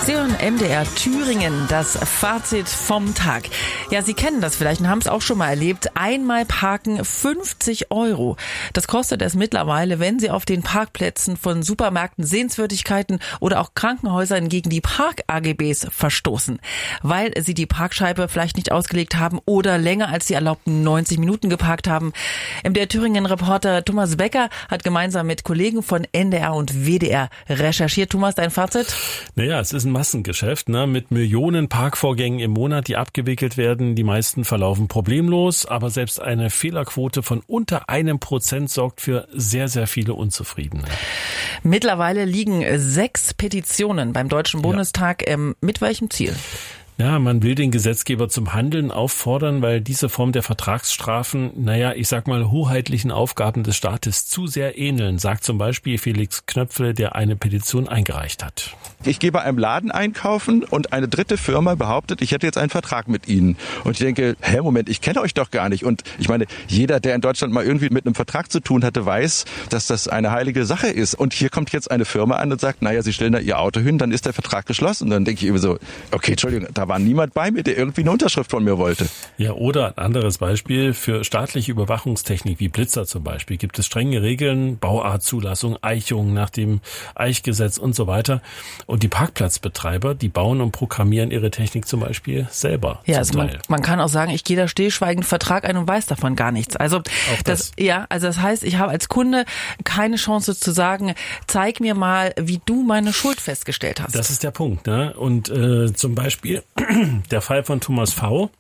Sie hören MDR Thüringen, das Fazit vom Tag. Ja, Sie kennen das vielleicht und haben es auch schon mal erlebt. Einmal parken 50 €. Das kostet es mittlerweile, wenn Sie auf den Parkplätzen von Supermärkten, Sehenswürdigkeiten oder auch Krankenhäusern gegen die Park-AGBs verstoßen. Weil Sie die Parkscheibe vielleicht nicht ausgelegt haben oder länger als die erlaubten 90 Minuten geparkt haben. MDR Thüringen-Reporter Thomas Becker hat gemeinsam mit Kollegen von NDR und WDR recherchiert. Thomas, dein Fazit? Naja, es ist ein Massengeschäft, mit Millionen Parkvorgängen im Monat, die abgewickelt werden. Die meisten verlaufen problemlos, aber selbst eine Fehlerquote von unter 1% sorgt für sehr, sehr viele Unzufriedene. Mittlerweile liegen 6 Petitionen beim Deutschen Bundestag. Mit welchem Ziel? Ja, man will den Gesetzgeber zum Handeln auffordern, weil diese Form der Vertragsstrafen, hoheitlichen Aufgaben des Staates zu sehr ähneln, sagt zum Beispiel Felix Knöpfle, der eine Petition eingereicht hat. Ich gehe bei einem Laden einkaufen und eine dritte Firma behauptet, ich hätte jetzt einen Vertrag mit Ihnen. Und ich denke, Moment, ich kenne euch doch gar nicht. Und ich meine, jeder, der in Deutschland mal irgendwie mit einem Vertrag zu tun hatte, weiß, dass das eine heilige Sache ist. Und hier kommt jetzt eine Firma an und sagt, Sie stellen da Ihr Auto hin, dann ist der Vertrag geschlossen. Und dann denke ich immer so, okay, Entschuldigung, da war niemand bei mir, der irgendwie eine Unterschrift von mir wollte. Ja, oder ein anderes Beispiel, für staatliche Überwachungstechnik wie Blitzer zum Beispiel gibt es strenge Regeln, Bauartzulassung, Eichung nach dem Eichgesetz und so weiter. Und die Parkplatzbetreiber, die bauen und programmieren ihre Technik zum Beispiel selber. Ja, also man kann auch sagen, ich gehe da stillschweigend Vertrag ein und weiß davon gar nichts. Also das heißt, ich habe als Kunde keine Chance zu sagen, zeig mir mal, wie du meine Schuld festgestellt hast. Das ist der Punkt, Und zum Beispiel der Fall von Thomas V.,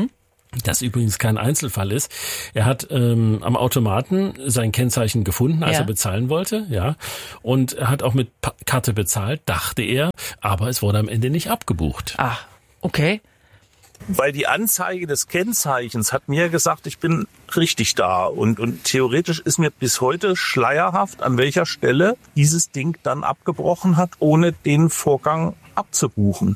das übrigens kein Einzelfall ist. Er hat am Automaten sein Kennzeichen gefunden, als er bezahlen wollte, und er hat auch mit Karte bezahlt, dachte er, aber es wurde am Ende nicht abgebucht. Ah, okay. Weil die Anzeige des Kennzeichens hat mir gesagt, ich bin richtig da. Und theoretisch ist mir bis heute schleierhaft, an welcher Stelle dieses Ding dann abgebrochen hat, ohne den Vorgang abzubuchen.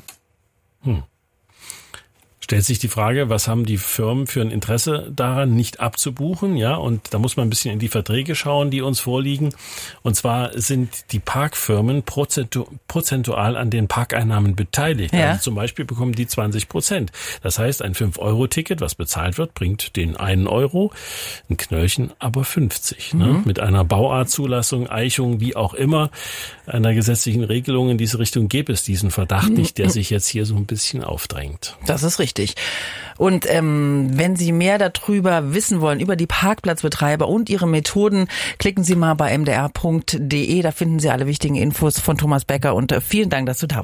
Stellt sich die Frage, was haben die Firmen für ein Interesse daran, nicht abzubuchen? Ja, und da muss man ein bisschen in die Verträge schauen, die uns vorliegen. Und zwar sind die Parkfirmen prozentual an den Parkeinnahmen beteiligt. Ja. Also zum Beispiel bekommen die 20%. Das heißt, ein 5-Euro-Ticket, was bezahlt wird, bringt den 1 Euro, ein Knöllchen aber 50. Mit einer Bauartzulassung, Eichung, wie auch immer, einer gesetzlichen Regelung in diese Richtung gäbe es diesen Verdacht nicht, der sich jetzt hier so ein bisschen aufdrängt. Das ist richtig. Und wenn Sie mehr darüber wissen wollen, über die Parkplatzbetreiber und ihre Methoden, klicken Sie mal bei mdr.de. Da finden Sie alle wichtigen Infos von Thomas Becker und vielen Dank, dass du da warst.